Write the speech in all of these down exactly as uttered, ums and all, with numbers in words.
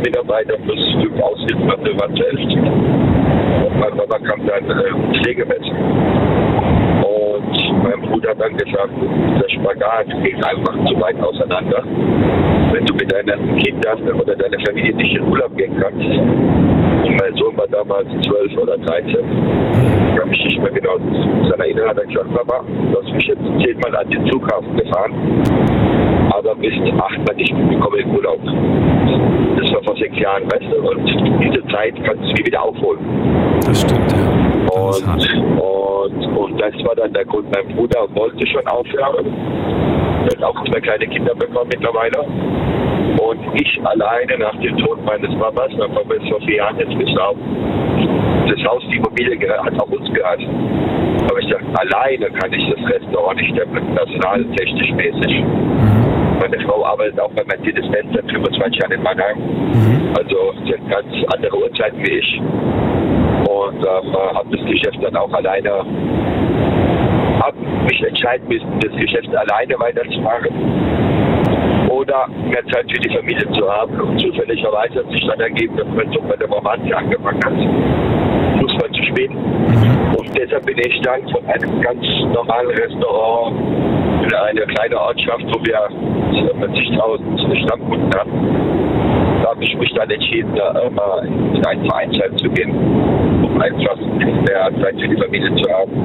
Mitarbeiter plus fünf Aushilfen, also wir waren zu elf. Und mein Papa kam dann äh, Pflegemetz. Und mein Bruder hat dann gesagt, der Spagat geht einfach zu weit auseinander. Wenn du mit deinen Kindern oder deiner Familie nicht in Urlaub gehen kannst. Und mein Sohn war damals zwölf oder dreizehn. Ich kann mich nicht mehr genau daran erinnern, hat er gesagt, Papa, du hast mich jetzt zehnmal an den Flughafen gefahren, aber bist achtmal nicht mitgekommen in Urlaub. Das war vor sechs Jahren, weißt du, und diese Zeit kannst du nie wieder aufholen. Das stimmt, ja. Das und, und, und das war dann der Grund. Mein Bruder wollte schon aufhören. Er hat auch zwei kleine Kinder bekommen mittlerweile. Und ich alleine nach dem Tod meines Papas, mein Papa ist vor vier Jahren jetzt gestorben, das Haus, die Immobilie hat auch uns gehört. Aber ich sage, alleine kann ich das Restaurant nicht stemmen, personaltechnisch mäßig. Mhm. Meine Frau arbeitet auch bei Mercedes-Benz seit fünfundzwanzig Jahren in Mannheim. Mhm. Also sie hat ganz andere Uhrzeiten wie ich. Und ähm, habe das Geschäft dann auch alleine, habe mich entscheiden müssen, das Geschäft alleine weiterzumachen. Oder mehr Zeit für die Familie zu haben. Und zufälligerweise hat sich dann ergeben, dass mein Sohn bei der Romantik angefangen hat, Fußball zu spielen. Mhm. Und deshalb bin ich dann von einem ganz normalen Restaurant in eine kleine Ortschaft, wo wir zigtausend Stammkunden hatten. Da habe ich mich dann entschieden, in einen Vereinsheim zu gehen, um einfach mehr Zeit für die Familie zu haben.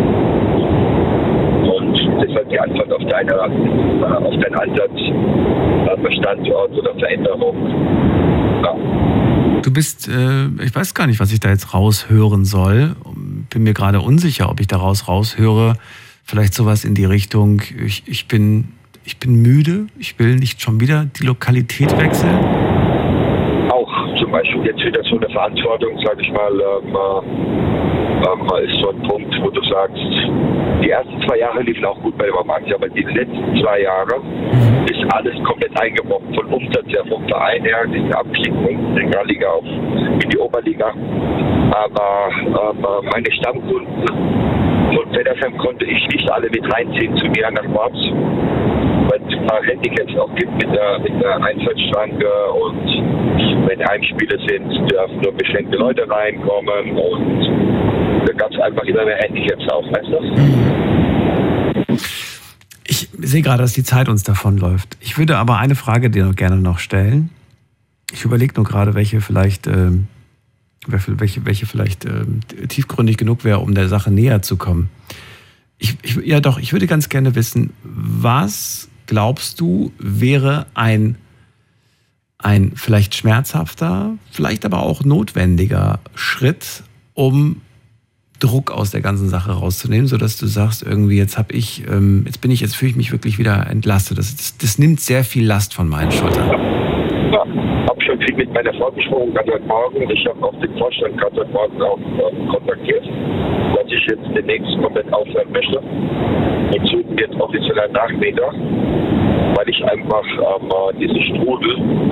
Und deshalb die Antwort auf deine, auf deinen Ansatz, Standort oder Veränderung. Ja. Du bist, äh, ich weiß gar nicht, was ich da jetzt raushören soll. Bin mir gerade unsicher, ob ich daraus raushöre. Vielleicht sowas in die Richtung, ich, ich bin, ich bin müde, ich will nicht schon wieder die Lokalität wechseln. Auch zum Beispiel jetzt wieder so eine Verantwortung, sage ich mal, ähm, ähm, ist so ein Punkt, wo du sagst, die ersten zwei Jahre liefen auch gut bei der Romantik, aber die letzten zwei Jahre mhm. ist alles komplett eingebrochen, von Umsatz her, vom Verein her, die Abstieg von der Regionalliga auf in die Oberliga. Aber ähm, meine Stammkunden von Fedderfem konnte ich nicht alle mit reinziehen zu mir nach Worms, weil es ein paar Handicaps auch gibt mit der, mit der Einfahrtschranke und wenn Heimspiele sind, dürfen nur beschränkte Leute reinkommen und da gab es einfach immer mehr Handicaps auch, weißt du? Ich sehe gerade, dass die Zeit uns davonläuft. Ich würde aber eine Frage dir noch gerne noch stellen. Ich überlege nur gerade, welche vielleicht, äh, welche, welche vielleicht äh, tiefgründig genug wäre, um der Sache näher zu kommen. Ich, ich, ja doch, ich würde ganz gerne wissen, was glaubst du, wäre ein, ein vielleicht schmerzhafter, vielleicht aber auch notwendiger Schritt, um Druck aus der ganzen Sache rauszunehmen, sodass du sagst, irgendwie jetzt habe ich, ähm, jetzt bin ich, jetzt fühle ich mich wirklich wieder entlastet. Das, das, das nimmt sehr viel Last von meinen Schultern. Ja, ich habe schon viel mit meiner Frau gesprochen, gerade heute Morgen. Ich habe auch den Vorstand gerade heute Morgen auch äh, kontaktiert, dass ich jetzt demnächst komplett aufhören möchte. Und suchen jetzt offiziell einen Nachmieter, weil ich einfach ähm, diese Strudel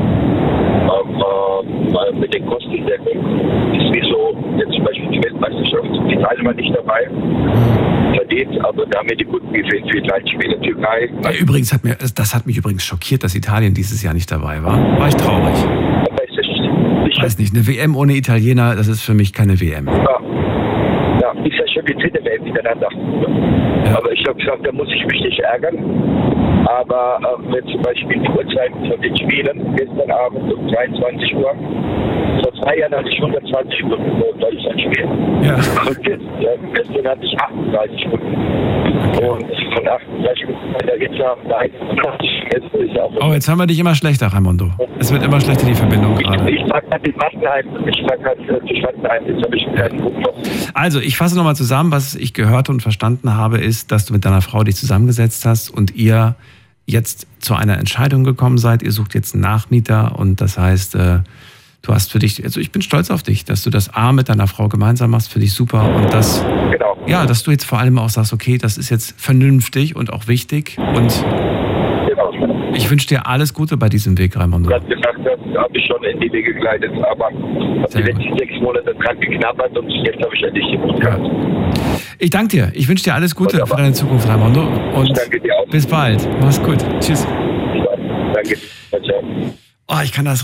ähm, äh, mit den Kostendeckung ist wie so, jetzt zum Beispiel die Weltmeisterschaft, die Teilnehmer nicht dabei, verdient, aber da haben mir die Kunden gefehlt für die Leitspiele Türkei. Ja, übrigens hat mir, das hat mich übrigens schockiert, dass Italien dieses Jahr nicht dabei war. War ich traurig. Ich weiß nicht, eine W M ohne Italiener, das ist für mich keine W M. Ja, ja ist ja schon die dritte W M miteinander. Ja. Aber ich habe gesagt, da muss ich mich nicht ärgern. Aber ähm, wenn zum Beispiel die Uhrzeiten von den Spielen, gestern Abend um dreiundzwanzig Uhr, vor zwei Jahren hatte ich hundertzwanzig Stunden vor Deutschland spielen. Ja. Und jetzt, äh, gestern hatte ich achtunddreißig Stunden. Okay. Und von achtunddreißig Stunden bei der Hitze haben wir einundachtzig Gäste. Ist auch oh, jetzt haben wir dich immer schlechter, Raimondo. Es wird immer schlechter, die Verbindung gerade. Ich, ich mag halt den Massenheim, ich mag halt die Schattenheim, jetzt habe ich einen kleinen Punkt. Also, ich fasse nochmal zusammen, was ich gehört und verstanden habe, ist, dass du mit deiner Frau dich zusammengesetzt hast und ihr jetzt zu einer Entscheidung gekommen seid. Ihr sucht jetzt einen Nachmieter und das heißt, äh, du hast für dich, also ich bin stolz auf dich, dass du das A mit deiner Frau gemeinsam machst, für dich super und das, genau. Ja, dass du jetzt vor allem auch sagst, okay, das ist jetzt vernünftig und auch wichtig und genau. Ich wünsche dir alles Gute bei diesem Weg, Raimondo. Du hast gesagt, das habe ich schon in die Wege geleitet, aber habe die letzten sechs Monate dran geknabbert und jetzt habe ich ja nicht den Mut gehabt. Ich danke dir. Ich wünsche dir alles Gute Wunderbar. Für deine Zukunft, Raimondo. Und ich danke dir auch. Bis bald. Mach's gut. Tschüss. Danke. Ciao. Oh, ich kann das